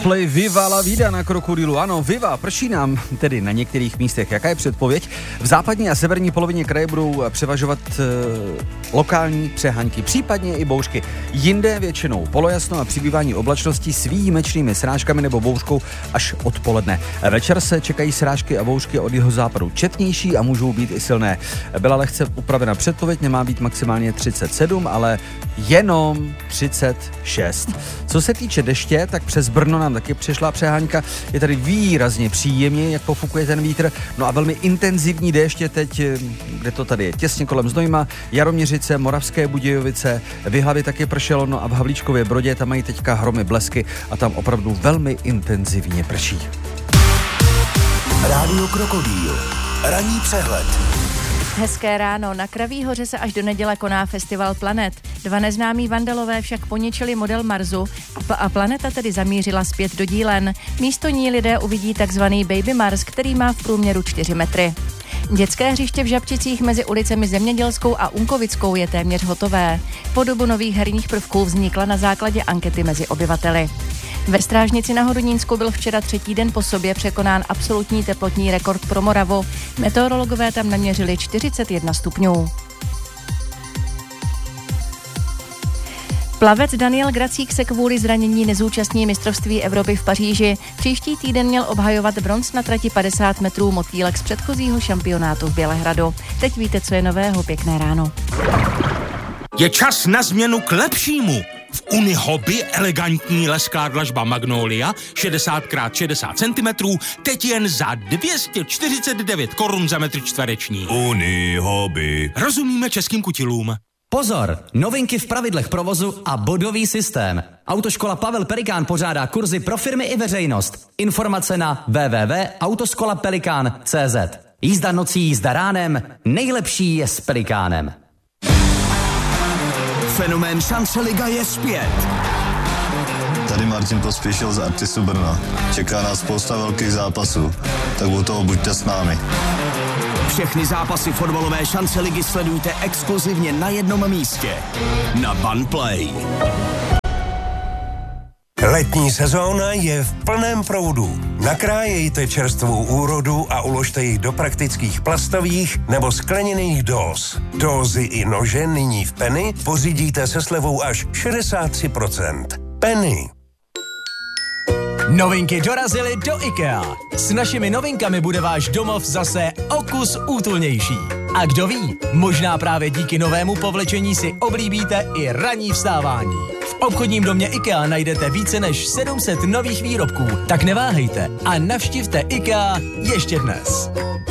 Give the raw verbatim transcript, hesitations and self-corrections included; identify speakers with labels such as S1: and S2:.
S1: Play Viva la vida na Krokodilu. Ano, Viva, prší nám tedy na některých místech. Jaká je předpověď? V západní a severní polovině kraje budou převažovat e, lokální přehaňky, případně i bouřky. Jinde většinou polojasno a přibývání oblačností s výjimečnými srážkami nebo bouřkou až odpoledne. Večer se čekají srážky a bouřky od jihozápadu četnější a můžou být i silné. Byla lehce upravena předpověď, nemá být maximálně třicet sedm, ale jenom třicet šest. Co se týče deště, tak přes Brno nám taky přišla přehánka. Je tady výrazně příjemně, jak pofukuje ten vítr. No a velmi intenzivní déšť je teď, kde to tady je, těsně kolem Znojma, Jaroměřice, Moravské Budějovice, v Jihlavě taky pršelo, no a v Havlíčkově Brodě tam mají teďka hromy, blesky a tam opravdu velmi intenzivně prší.
S2: Rádio Krokodýl. Ranní přehled.
S3: Hezké ráno. Na Kraví hoře se až do neděle koná festival Planet. Dva neznámí vandalové však poničili model Marsu a planeta tedy zamířila zpět do dílen. Místo ní lidé uvidí takzvaný Baby Mars, který má v průměru čtyři metry. Dětské hřiště v Žabčicích mezi ulicemi Zemědělskou a Unkovickou je téměř hotové. Podobu nových herních prvků vznikla na základě ankety mezi obyvateli. Ve Strážnici na Hodonínsku byl včera třetí den po sobě překonán absolutní teplotní rekord pro Moravu. Meteorologové tam naměřili čtyřicet jedna stupňů. Plavec Daniel Gracík se kvůli zranění nezúčastní mistrovství Evropy v Paříži. Příští týden měl obhajovat bronz na trati padesát metrů motýlek z předchozího šampionátu v Bělehradu. Teď víte, co je nového. Pěkné ráno.
S4: Je čas na změnu k lepšímu. V Unihobby elegantní lesklá dlažba Magnolia šedesát krát šedesát centimetrů teď jen za dvě stě čtyřicet devět korun za metr čtvereční.
S2: Unihobby.
S4: Rozumíme českým kutilům.
S5: Pozor, novinky v pravidlech provozu a bodový systém. Autoškola Pavel Pelikán pořádá kurzy pro firmy i veřejnost. Informace na w w w tečka autoškola pelikán tečka c z. Jízda nocí, jízda ránem, nejlepší je s Pelikánem.
S2: Fenomén Šance liga je zpět.
S6: Tady Martin Pospíšil z Artistu Brna. Čeká nás spousta velkých zápasů, tak u toho buďte s námi.
S2: Všechny zápasy fotbalové Šance ligy sledujte exkluzivně na jednom místě. Na Banplay.
S7: Letní sezóna je v plném proudu. Nakrájejte čerstvou úrodu a uložte ji do praktických plastových nebo skleněných dóz. Dózy i nože nyní v Penny pořídíte se slevou až šedesát tři procent. Penny.
S8: Novinky dorazily do IKEA. S našimi novinkami bude váš domov zase o kus útulnější. A kdo ví, možná právě díky novému povlečení si oblíbíte i ranní vstávání. V obchodním domě IKEA najdete více než sedm set nových výrobků, tak neváhejte a navštivte IKEA ještě dnes.